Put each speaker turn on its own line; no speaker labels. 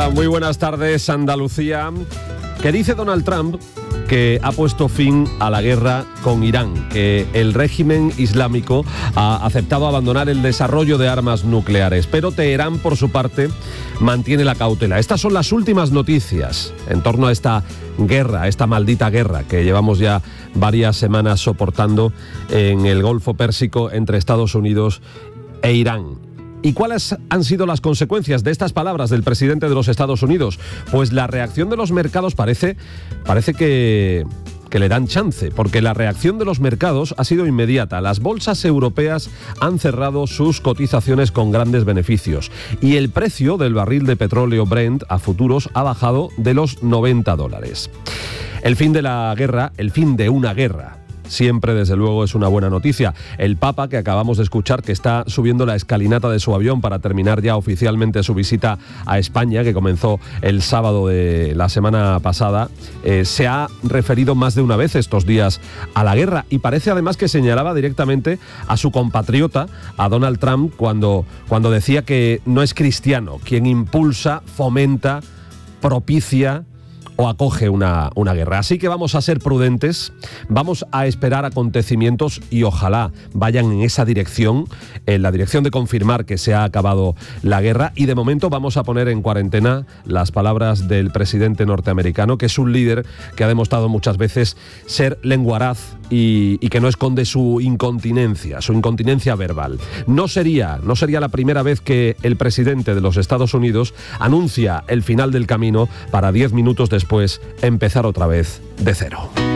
Hola, muy buenas tardes, Andalucía. ¿Qué dice Donald Trump? Que ha puesto fin a la guerra con Irán, que el régimen islámico ha aceptado abandonar el desarrollo de armas nucleares, pero Teherán, por su parte, mantiene la cautela. Estas son las últimas noticias en torno a esta guerra, esta maldita guerra que llevamos ya varias semanas soportando en el Golfo Pérsico entre Estados Unidos e Irán. ¿Y cuáles han sido las consecuencias de estas palabras del presidente de los Estados Unidos? Pues la reacción de los mercados parece que le dan chance, porque la reacción de los mercados ha sido inmediata. Las bolsas europeas han cerrado sus cotizaciones con grandes beneficios y el precio del barril de petróleo Brent a futuros ha bajado de los $90. El fin de la guerra, el fin de una guerra, siempre, desde luego, es una buena noticia. El Papa, que acabamos de escuchar, que está subiendo la escalinata de su avión para terminar ya oficialmente su visita a España, que comenzó el sábado de la semana pasada, se ha referido más de una vez estos días a la guerra y parece además que señalaba directamente a su compatriota, a Donald Trump, cuando decía que no es cristiano quien impulsa, fomenta, propicia o acoge una guerra. Así que vamos a ser prudentes, vamos a esperar acontecimientos y ojalá vayan en esa dirección, en la dirección de confirmar que se ha acabado la guerra, y de momento vamos a poner en cuarentena las palabras del presidente norteamericano, que es un líder que ha demostrado muchas veces ser lenguaraz y que no esconde su incontinencia verbal. No sería la primera vez que el presidente de los Estados Unidos anuncia el final del camino para 10 minutos después empezar otra vez de cero.